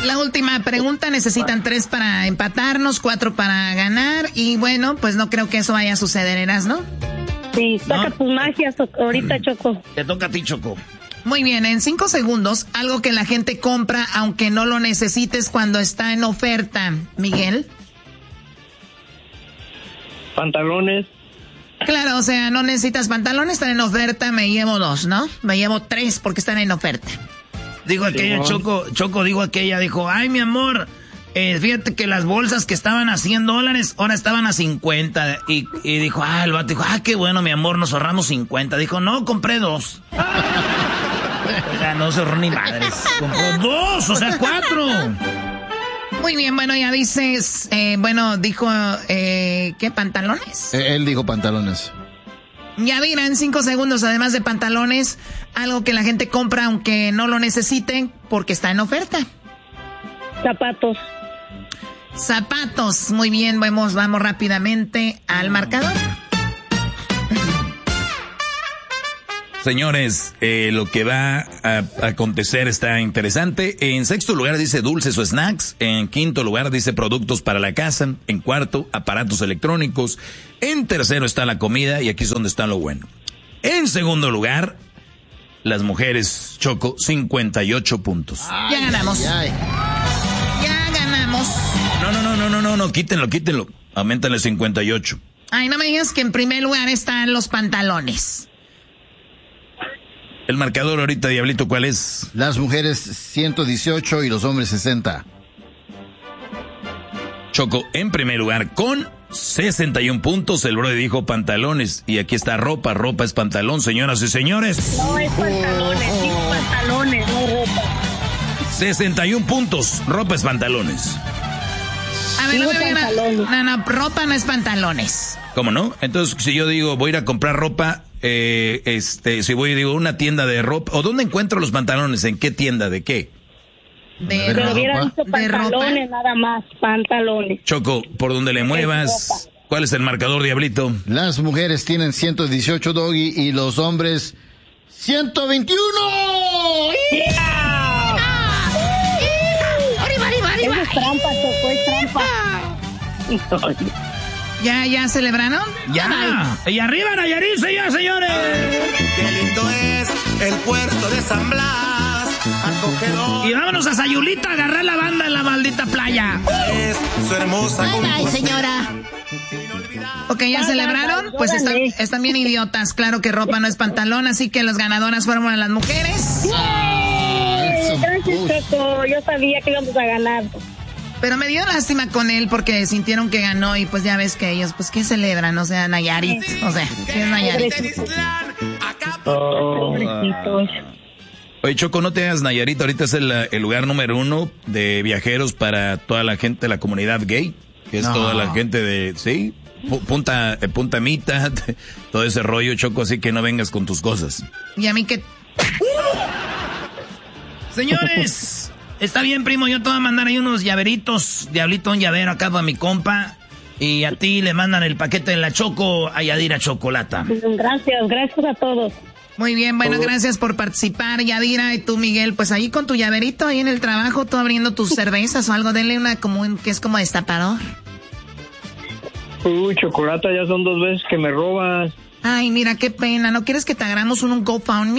La última pregunta, necesitan 3 para empatarnos, 4 para ganar, y bueno, pues no creo que eso vaya a suceder, ¿eras, no? Sí, saca tus magias ahorita, Choco. Te toca a ti, Choco. Muy bien, en 5 segundos, algo que la gente compra aunque no lo necesites cuando está en oferta, Miguel. Pantalones. Claro, o sea, no necesitas pantalones, están en oferta, me llevo 2, ¿no? Me llevo 3 porque están en oferta. Dijo aquella, dijo, ay, mi amor, fíjate que las bolsas que estaban a $100, ahora estaban a 50. Y dijo, el vato dijo, qué bueno, mi amor, nos ahorramos 50. Dijo, no, compré 2. O sea, no se ahorró ni madres. Compró 2, o sea, 4. Muy bien, bueno, ya dices, dijo, ¿qué, pantalones? Él dijo pantalones. Ya dirán en 5 segundos, además de pantalones, algo que la gente compra aunque no lo necesiten porque está en oferta. Zapatos. Zapatos, muy bien, vamos rápidamente al marcador. Señores, lo que va a acontecer está interesante. En sexto lugar dice dulces o snacks. En quinto lugar dice productos para la casa. En cuarto, aparatos electrónicos. En tercero está la comida y aquí es donde está lo bueno. En segundo lugar, las mujeres, Choco, 58 puntos. Ya ganamos. Ya ganamos. No, quítenlo. Auméntale 58. Ay, no me digas que en primer lugar están los pantalones. El marcador ahorita, Diablito, ¿cuál es? Las mujeres 118 y los hombres 60. Choco, en primer lugar, con 61 puntos, el brother dijo pantalones. Y aquí está ropa es pantalón, señoras y señores. No, es pantalones, digo pantalones, no ropa. 61 puntos, ropa es pantalones. A ver, no, ropa no es pantalones. ¿Cómo no? Entonces, si yo digo, voy a ir a comprar ropa... si voy y digo una tienda de ropa, ¿o dónde encuentro los pantalones? ¿En qué tienda? ¿De qué? Pero hubiera dicho pantalones, nada más, pantalones. Choco, por donde le muevas, ¿cuál es el marcador, Diablito? Las mujeres tienen 118, Doggy, y los hombres 121. ¡Yeah! ¡Arriba! Es trampa, Choco, es trampa. ¿Ya celebraron? ¡Ya! ¡Y arriba Nayarit, ya, señores! ¡Qué lindo es el puerto de San Blas! Acogedor. Y vámonos a Sayulita a agarrar la banda en la maldita playa. Es su hermosa Ay, señora. Ok, ¿ya celebraron? Pues están bien idiotas. Claro que ropa no es pantalón, así que las ganadoras fueron las mujeres. Gracias, Choco. Yo sabía que íbamos a ganar. Pero me dio lástima con él porque sintieron que ganó y pues ya ves que ellos, pues, ¿qué celebran? O sea, Nayarit. O sea, ¿qué es Nayarit? Oye, Choco, no te hagas Nayarit. Ahorita es el lugar número 1 de viajeros para toda la gente de la comunidad gay. Que es toda la gente de, sí, Punta Mita, todo ese rollo, Choco. Así que no vengas con tus cosas. Y a mí que... Señores... Está bien, primo, yo te voy a mandar ahí unos llaveritos, Diablito, un llavero acá para mi compa. Y a ti le mandan el paquete de la Choco a Yadira Chocolata. Gracias a todos. Muy bien, bueno, gracias por participar, Yadira. Y tú, Miguel, pues ahí con tu llaverito, ahí en el trabajo, tú abriendo tus cervezas o algo, denle una que es como destapador. Chocolata, ya son 2 veces que me robas. Ay, mira, qué pena, ¿no quieres que te hagamos un GoFundMe?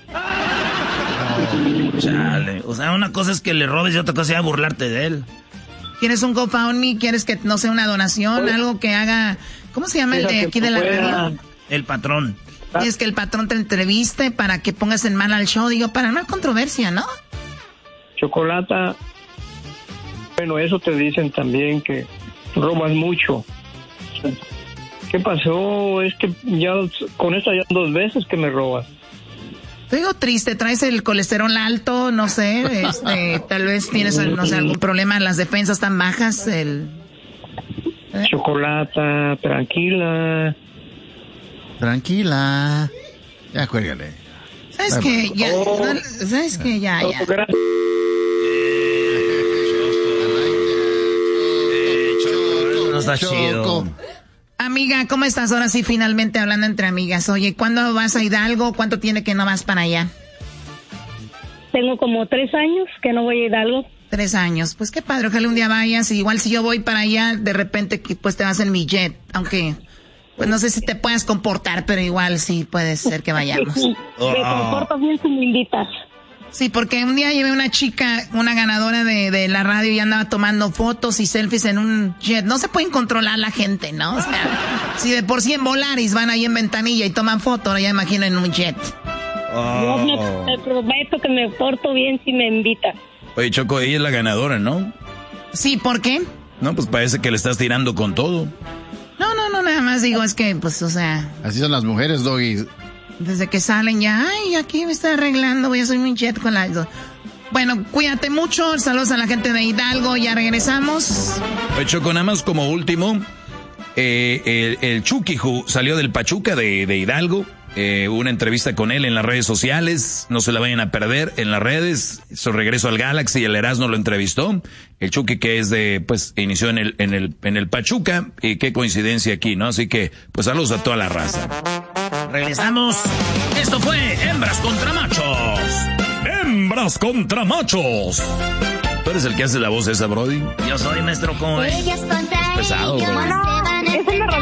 Chale, o sea, una cosa es que le robes y otra cosa es burlarte de él. ¿Quieres un GoFundMe? ¿Quieres que, no sé, una donación? Algo que haga... ¿Cómo se llama el de aquí de la radio? El patrón. Es que el patrón te entreviste para que pongas en mal al show. Digo, para no hay controversia, ¿no? Chocolata. Bueno, eso te dicen también, que robas mucho. ¿Qué pasó? Es que ya con esta ya 2 veces que me robas. Te digo triste, traes el colesterol alto, no sé, tal vez tienes, no sé, algún problema, las defensas tan bajas, Chocolata, tranquila. Ya cuélgale. ¿Sabes qué? Ya, ¿sabes qué? Ya. No está chido. Amiga, ¿cómo estás? Ahora sí, finalmente hablando entre amigas. Oye, ¿cuándo vas a Hidalgo? ¿Cuánto tiene que no vas para allá? Tengo como 3 años que no voy a Hidalgo. 3 años. Pues qué padre, ojalá un día vayas. Igual si yo voy para allá, de repente pues te vas en mi jet. Aunque, pues no sé si te puedas comportar, pero igual sí puede ser que vayamos. Me comporto bien si me invitas. Sí, porque un día llevé una chica, una ganadora de la radio y andaba tomando fotos y selfies en un jet. No se pueden controlar la gente, ¿no? O sea, si de por sí en Volaris van ahí en ventanilla y toman fotos, ya imagino en un jet. Yo me prometo que me porto bien si me invitas. Oye, Choco, ella es la ganadora, ¿no? Sí, ¿por qué? No, pues parece que le estás tirando con todo. No, nada más digo, es que, pues, o sea... Así son las mujeres, Doggy. Desde que salen ya, ay, aquí me está arreglando, voy a subir mi jet con la... Bueno, cuídate mucho, saludos a la gente de Hidalgo, ya regresamos. Oye, Choco, nada más como último, el Chucky salió del Pachuca de Hidalgo. Una entrevista con él en las redes sociales, no se la vayan a perder en las redes. Su regreso al Galaxy, el Erasmo lo entrevistó. El Chucky, que es inició en el Pachuca, y qué coincidencia aquí, ¿no? Así que, pues saludos a toda la raza. Regresamos. Esto fue Hembras contra Machos. Hembras contra Machos. ¿Tú eres el que hace la voz esa, Brody? Yo soy, maestro, ¿cómo es? Ellas contra pesado, ellos bro. se van a